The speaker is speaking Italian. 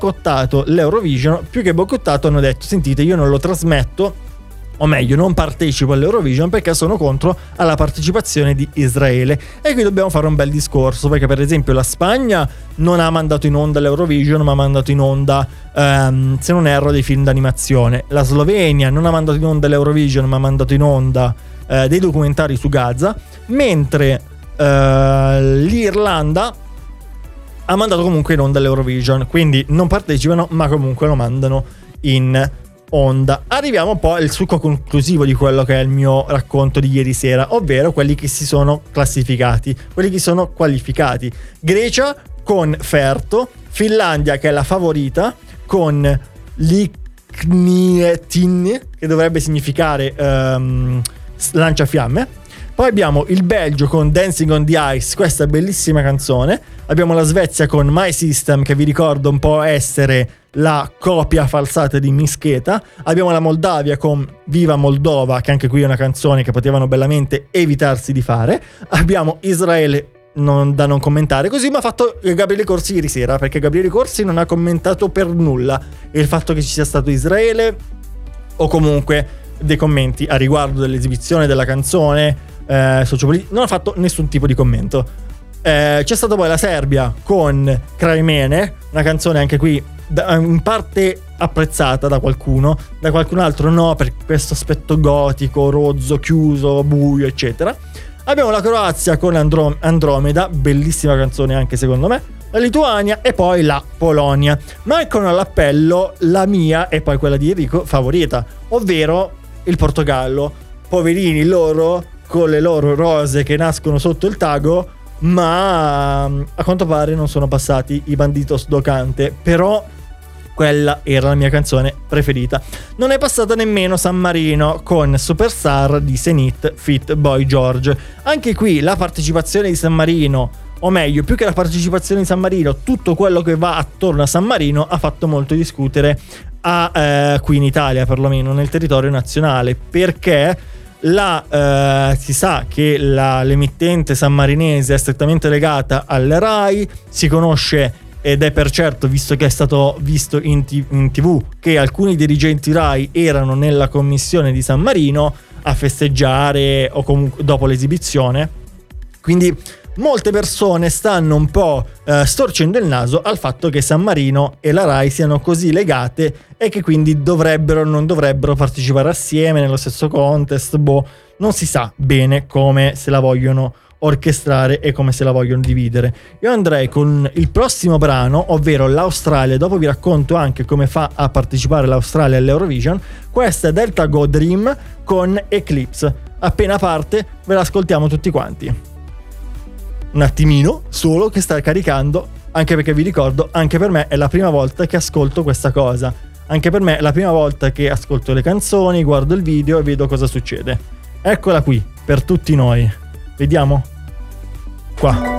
boicottato l'Eurovision. Più che boicottato, hanno detto: sentite, io non lo trasmetto, o meglio non partecipo all'Eurovision perché sono contro alla partecipazione di Israele. E qui dobbiamo fare un bel discorso, perché per esempio la Spagna non ha mandato in onda l'Eurovision, ma ha mandato in onda, se non erro, dei film d'animazione. La Slovenia non ha mandato in onda l'Eurovision, ma ha mandato in onda dei documentari su Gaza, mentre l'Irlanda ha mandato comunque in onda l'Eurovision, quindi non partecipano ma comunque lo mandano in onda. Arriviamo poi al succo conclusivo di quello che è il mio racconto di ieri sera, ovvero quelli che si sono classificati, quelli che sono qualificati. Grecia con Ferto, Finlandia che è la favorita con Liknietin, che dovrebbe significare lanciafiamme. Poi abbiamo il Belgio con Dancing on the Ice, questa bellissima canzone. Abbiamo la Svezia con My System, che vi ricordo un po' essere la copia falsata di Mischeta. Abbiamo la Moldavia con Viva Moldova, che anche qui è una canzone che potevano bellamente evitarsi di fare. Abbiamo Israele, da non commentare, così mi ha fatto Gabriele Corsi ieri sera, perché Gabriele Corsi non ha commentato per nulla il fatto che ci sia stato Israele, o comunque dei commenti a riguardo dell'esibizione della canzone, non ha fatto nessun tipo di commento. C'è stata poi la Serbia con Kraimene, una canzone anche qui in parte apprezzata da qualcuno altro no, per questo aspetto gotico, rozzo, chiuso, buio, eccetera. Abbiamo la Croazia con Andromeda, bellissima canzone anche secondo me, la Lituania e poi la Polonia. Mancano all'appello la mia e poi quella di Enrico favorita, ovvero il Portogallo. Poverini loro, con le loro rose che nascono sotto il tago, ma a quanto pare non sono passati i Banditos do Cante, però quella era la mia canzone preferita. Non è passata nemmeno San Marino con Superstar di Zenith feat. Boy George. Anche qui la partecipazione di San Marino, o meglio, più che la partecipazione di San Marino, tutto quello che va attorno a San Marino ha fatto molto discutere qui in Italia, perlomeno nel territorio nazionale, perché si sa che l'emittente sammarinese è strettamente legata alla Rai, si conosce ed è per certo, visto che è stato visto in TV, che alcuni dirigenti Rai erano nella commissione di San Marino a festeggiare o comunque dopo l'esibizione, quindi molte persone stanno un po' storcendo il naso al fatto che San Marino e la Rai siano così legate e che quindi dovrebbero o non dovrebbero partecipare assieme nello stesso contest. Non si sa bene come se la vogliono orchestrare e come se la vogliono dividere. Io andrei con il prossimo brano, ovvero l'Australia. Dopo vi racconto anche come fa a partecipare l'Australia all'Eurovision. Questa è Delta Go Dream con Eclipse. Appena parte ve l'ascoltiamo tutti quanti. Un attimino solo che sta caricando, anche perché vi ricordo, anche per me è la prima volta che ascolto questa cosa, anche per me è la prima volta che ascolto le canzoni, guardo il video e vedo cosa succede. Eccola qui per tutti noi, vediamo qua.